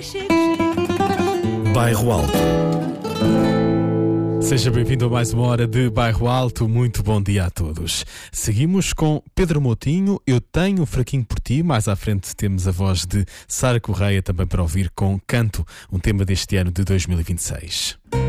Bairro Alto. Seja bem-vindo a mais uma hora de Bairro Alto. Muito bom dia a todos. Seguimos com Pedro Moutinho, Eu Tenho um Fraquinho por Ti. Mais à frente temos a voz de Sara Correia também para ouvir com Canto, um tema deste ano de 2026.